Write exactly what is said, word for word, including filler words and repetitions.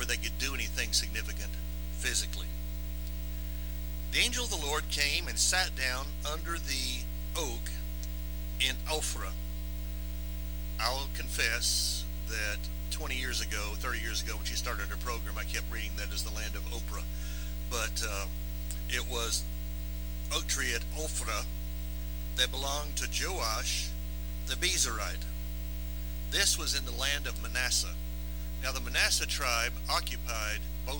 where they could do anything significant physically. The angel of the Lord came and sat down under the oak in Ophrah. I'll confess that twenty years ago, thirty years ago, when she started her program, I kept reading that as the land of Oprah. But uh, it was oak tree at Ophrah that belonged to Joash the Bezerite. This was in the land of Manasseh. Now the Manasseh tribe occupied both